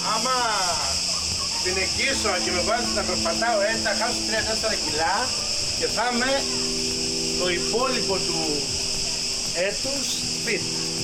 άμα συνεχίσω και με βάζεις να περπατάω έτσι, θα χάσω 3-4 κιλά και θα είμαι το υπόλοιπο του έτους fit.